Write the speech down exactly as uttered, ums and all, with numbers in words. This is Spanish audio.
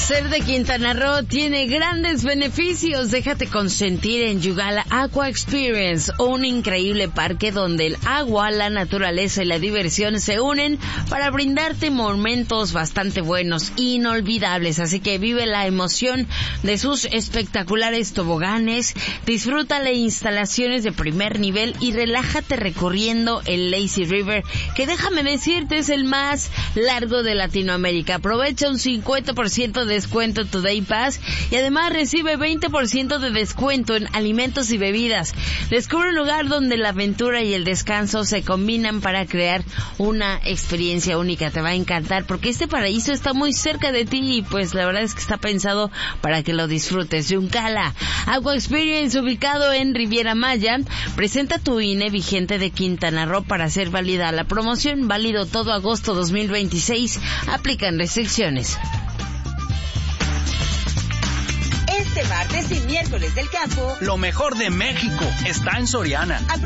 Ser de Quintana Roo tiene grandes beneficios. Déjate consentir en Yugala Aqua Experience, un increíble parque donde el agua, la naturaleza y la diversión se unen para brindarte momentos bastante buenos, inolvidables. Así que vive la emoción de sus espectaculares toboganes, disfruta de instalaciones de primer nivel y relájate recorriendo el Lazy River, que déjame decirte es el más largo de Latinoamérica. Aprovecha un cincuenta por ciento de descuento en tu Day Pass y además recibe veinte por ciento de descuento en alimentos y bebidas. Descubre un lugar donde la aventura y el descanso se combinan para crear una experiencia única. Te va a encantar porque este paraíso está muy cerca de ti y pues la verdad es que está pensado para que lo disfrutes. Yugala Aqua Experience, ubicado en Riviera Maya, presenta tu I N E vigente de Quintana Roo para hacer válida la promoción, válido todo agosto dos mil veintiséis. Aplican restricciones. Este martes y miércoles del campo, lo mejor de México está en Soriana.